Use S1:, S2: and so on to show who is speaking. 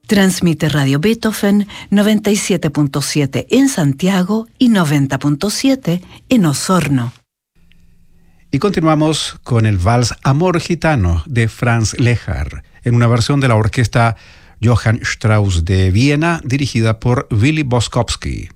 S1: Transmite Radio Beethoven 97.7 en Santiago y 90.7 en Osorno.
S2: Y continuamos con el vals Amor Gitano de Franz Lehár, en una versión de la orquesta Johann Strauss de Viena, dirigida por Willy Boskowski.